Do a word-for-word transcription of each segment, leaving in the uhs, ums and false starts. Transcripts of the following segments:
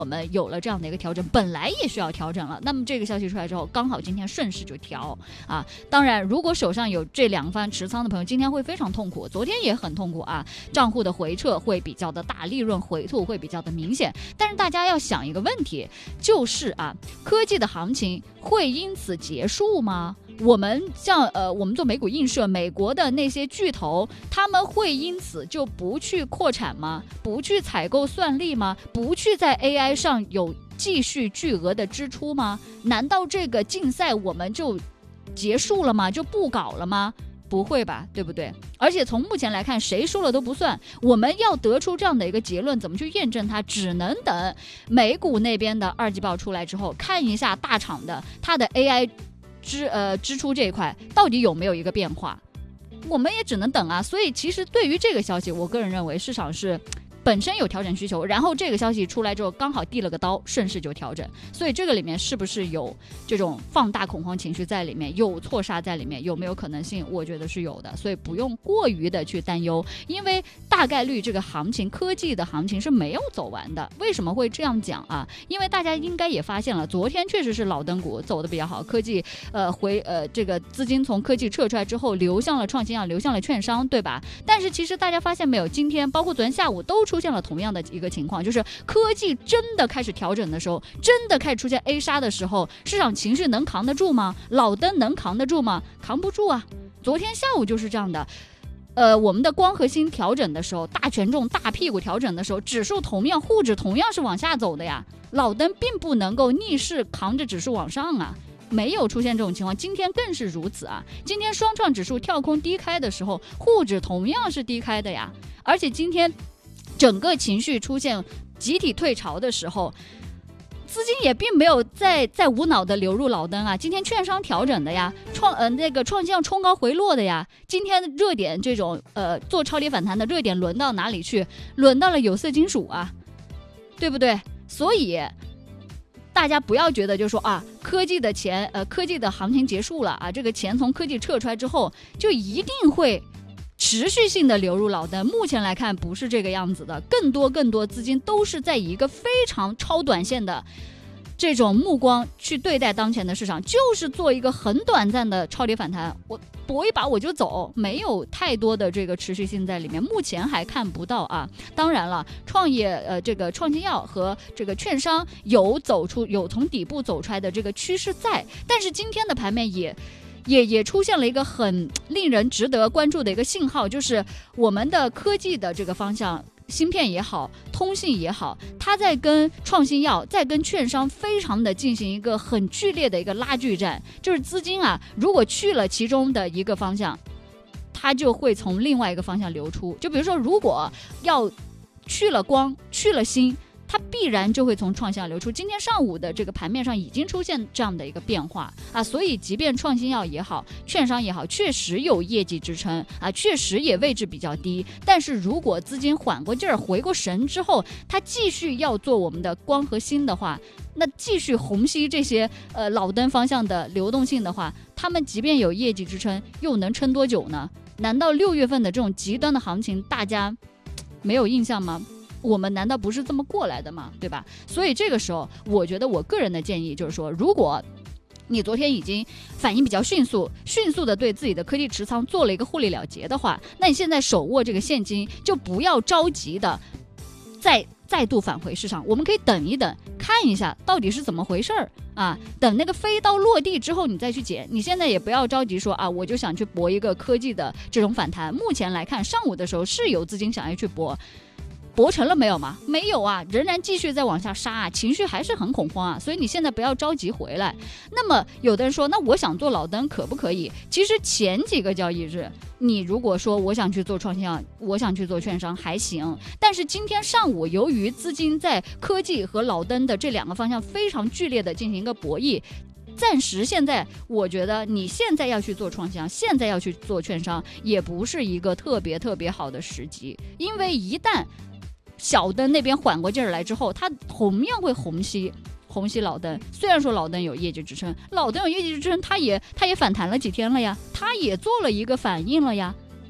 我们有了这样的一个调整，本来也需要调整了，那么这个消息出来之后，刚好今天顺势就调啊。当然，如果手上有这两番持仓的朋友，今天会非常痛苦，昨天也很痛苦啊，账户的回撤会比较的大，利润回吐会比较的明显。但是大家要想一个问题，就是啊，科技的行情会因此结束吗？我们像呃，我们做美股映射，美国的那些巨头，他们会因此就不去扩产吗？不去采购算力吗？不去在 A I 上有继续巨额的支出吗？难道这个竞赛我们就结束了吗？就不搞了吗？不会吧，对不对？而且从目前来看，谁说了都不算。我们要得出这样的一个结论，怎么去验证它？只能等美股那边的二季报出来之后，看一下大厂的它的 A I 支呃支出这一块到底有没有一个变化，我们也只能等啊。所以其实对于这个消息，我个人认为市场是本身有调整需求，然后这个消息出来之后刚好递了个刀，顺势就调整，所以这个里面是不是有这种放大恐慌情绪在里面，有错杀在里面，有没有可能性？我觉得是有的，所以不用过于的去担忧，因为大概率这个行情，科技的行情是没有走完的。为什么会这样讲啊？因为大家应该也发现了，昨天确实是老登股走的比较好，科技呃回呃这个资金从科技撤出来之后，流向了创新药，流向了券商，对吧？但是其实大家发现没有，今天包括昨天下午都出现了同样的一个情况，就是科技真的开始调整的时候，真的开始出现 A 杀的时候，市场情绪能扛得住吗？老登能扛得住吗？扛不住啊！昨天下午就是这样的。呃，我们的光和锌调整的时候，大权重大屁股调整的时候，指数同样沪指同样是往下走的呀，老登并不能够逆势扛着指数往上啊，没有出现这种情况，今天更是如此啊！今天双创指数跳空低开的时候，沪指同样是低开的呀，而且今天整个情绪出现集体退潮的时候，资金也并没有再再无脑的流入老登啊。今天券商调整的呀，创呃那个创新要冲高回落的呀。今天热点这种呃做超跌反弹的热点轮到哪里去？轮到了有色金属啊，对不对？所以大家不要觉得就说啊，科技的钱呃科技的行情结束了啊，这个钱从科技撤出来之后就一定会持续性的流入老登，目前来看不是这个样子的，更多更多资金都是在一个非常超短线的这种目光去对待当前的市场，就是做一个很短暂的超跌反弹，我搏一把我就走，没有太多的这个持续性在里面，目前还看不到啊。当然了，创业呃这个创新药和这个券商有走出有从底部走出来的这个趋势在，但是今天的盘面也也也出现了一个很令人值得关注的一个信号，就是我们的科技的这个方向，芯片也好，通信也好，它在跟创新药，在跟券商非常的进行一个很剧烈的一个拉锯战，就是资金啊，如果去了其中的一个方向，它就会从另外一个方向流出。就比如说，如果要去了光，去了锌，它必然就会从创新药流出。今天上午的这个盘面上已经出现这样的一个变化啊，所以即便创新药也好，券商也好，确实有业绩支撑啊，确实也位置比较低。但是如果资金缓过劲儿、回过神之后，它继续要做我们的光和锌的话，那继续虹吸这些呃老登方向的流动性的话，他们即便有业绩支撑，又能撑多久呢？难道六月份的这种极端的行情，大家没有印象吗？我们难道不是这么过来的吗？对吧？所以这个时候，我觉得我个人的建议就是说，如果你昨天已经反应比较迅速，迅速的对自己的科技持仓做了一个获利了结的话，那你现在手握这个现金，就不要着急的再再度返回市场，我们可以等一等，看一下到底是怎么回事儿啊。等那个飞刀落地之后，你再去捡。你现在也不要着急说啊，我就想去搏一个科技的这种反弹。目前来看，上午的时候是有资金想要去搏。博成了没有吗？没有啊，仍然继续在往下杀啊，情绪还是很恐慌啊，所以你现在不要着急回来。那么有的人说，那我想做老登可不可以？其实前几个交易日，你如果说我想去做创新药，我想去做券商还行，但是今天上午由于资金在科技和老登的这两个方向非常剧烈的进行一个博弈，暂时现在我觉得你现在要去做创新药，现在要去做券商，也不是一个特别特别好的时机，因为一旦小登那边缓过劲儿来之后，它同样会虹吸虹吸老登。虽然说老登有业绩支撑，老登有业绩支撑，它也它也反弹了几天了呀，它也做了一个反应了呀，对吧？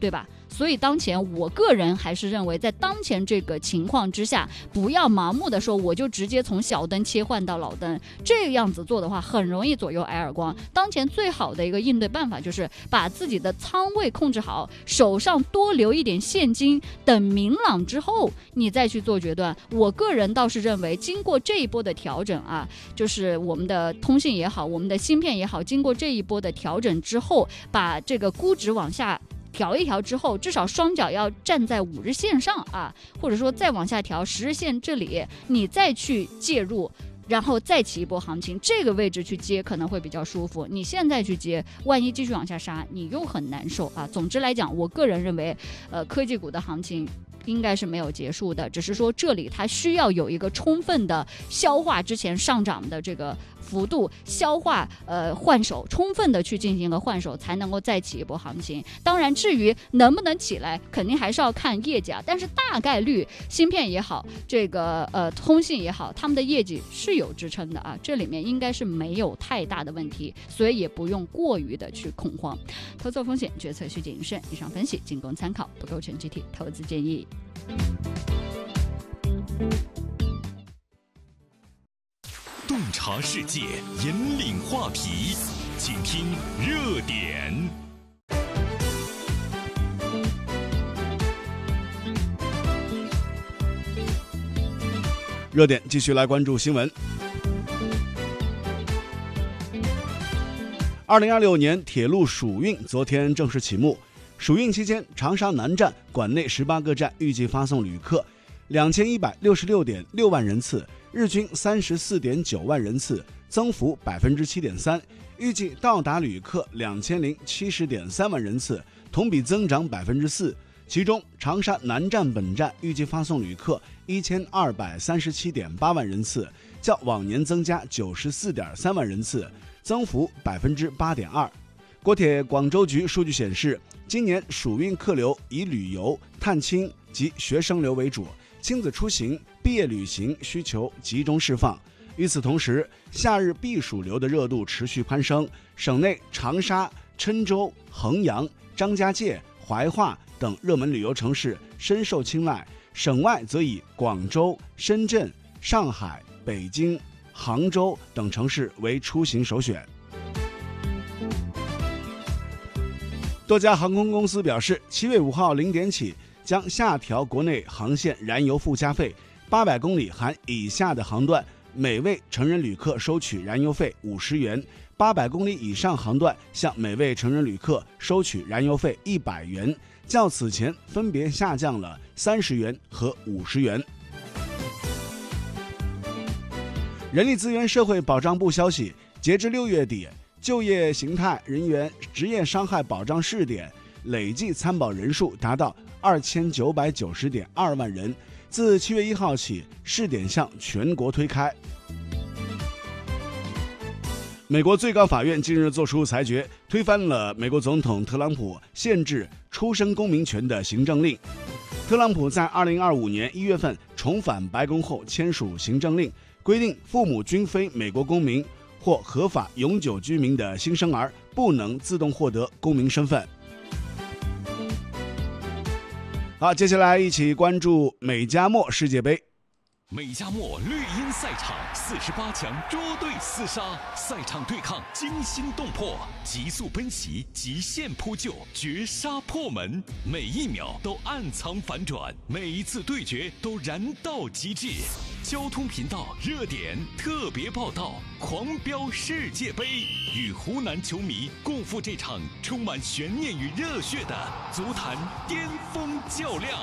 所以当前我个人还是认为，在当前这个情况之下，不要盲目的说我就直接从小灯切换到老灯，这个样子做的话很容易左右挨耳光。当前最好的一个应对办法就是把自己的仓位控制好，手上多留一点现金，等明朗之后你再去做决断。我个人倒是认为，经过这一波的调整啊，就是我们的通信也好，我们的芯片也好，经过这一波的调整之后，把这个估值往下调一调之后，至少双脚要站在五日线上啊，或者说再往下调十日线这里，你再去介入，然后再起一波行情，这个位置去接可能会比较舒服。你现在去接，万一继续往下杀，你又很难受啊。总之来讲，我个人认为，呃，科技股的行情应该是没有结束的，只是说这里它需要有一个充分的消化之前上涨的这个幅度，消化呃换手，充分的去进行一个换手，才能够再起一波行情。当然，至于能不能起来，肯定还是要看业绩啊。但是大概率，芯片也好，这个呃通信也好，他们的业绩是有支撑的啊，这里面应该是没有太大的问题，所以也不用过于的去恐慌。投资风险，决策需谨慎。以上分析仅供参考，不构成具体投资建议。 洞察世界，引领话题，请听热点。 热点继续来关注新闻。二零二六年铁路暑运昨天正式启幕。暑运期间，长沙南站管内十八个站预计发送旅客两千一百六十六点六万人次，日均三十四点九万人次，增幅百分之七点三。预计到达旅客两千零七十点三万人次，同比增长百分之四。其中，长沙南站本站预计发送旅客一千二百三十七点八万人次，较往年增加九十四点三万人次，增幅百分之八点二。国铁广州局数据显示，今年暑运客流以旅游、探亲及学生流为主，亲子出行、毕业旅行需求集中释放。与此同时，夏日避暑流的热度持续攀升，省内长沙、郴州、衡阳、张家界、怀化等热门旅游城市深受青睐，省外则以广州、深圳、上海、北京、杭州等城市为出行首选。多家航空公司表示，七月五号零点起将下调国内航线燃油附加费，八百公里含以下的航段，每位成人旅客收取燃油费五十元；八百公里以上航段，向每位成人旅客收取燃油费一百元，较此前分别下降了三十元和五十元。人力资源社会保障部消息，截至六月底，就业形态人员职业伤害保障试点累计参保人数达到二千九百九十点二万人。自七月一号起，试点向全国推开。美国最高法院近日作出裁决，推翻了美国总统特朗普限制出生公民权的行政令。特朗普在二零二五年一月份重返白宫后签署行政令，规定父母均非美国公民或合法永久居民的新生儿不能自动获得公民身份。好，接下来一起关注美加墨世界杯。 美加墨绿茵赛场四十八强捉对厮杀，赛场对抗惊心动魄，急速奔袭，极限扑救，绝杀破门，每一秒都暗藏反转，每一次对决都燃到极致。交通频道热点特别报道，狂飙世界杯，与湖南球迷共赴这场充满悬念与热血的足坛巅峰较量。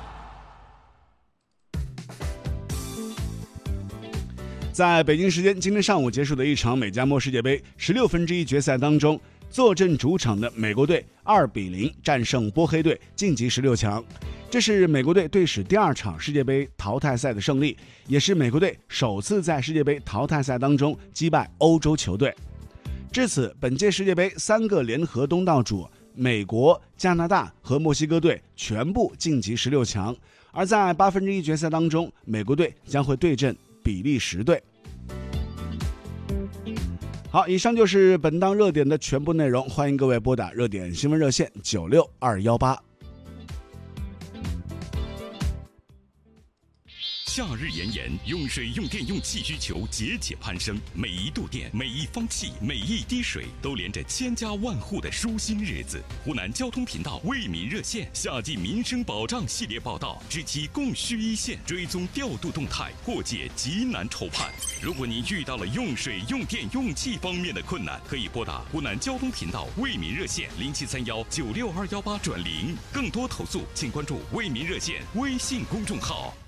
在北京时间今天上午结束的一场美加墨世界杯十六分之一决赛当中，坐镇主场的美国队二比零战胜波黑队，晋级十六强。这是美国队队史第二场世界杯淘汰赛的胜利，也是美国队首次在世界杯淘汰赛当中击败欧洲球队。至此，本届世界杯三个联合东道主美国、加拿大和墨西哥队全部晋级十六强，而在八分之一决赛当中，美国队将会对阵比利时队。好，以上就是本档热点的全部内容，欢迎各位拨打热点新闻热线九六二一八。 夏日炎炎，用水用电用气需求节节攀升，每一度电、每一方气、每一滴水都连着千家万户的舒心日子。湖南交通频道为民热线夏季民生保障系列报道，知其供需一线，追踪调度动态，破解急难愁盼。如果你遇到了用水、用电、用气方面的困难，可以拨打湖南交通频道为民热线零七三幺九六二幺八转零。更多投诉，请关注为民热线微信公众号。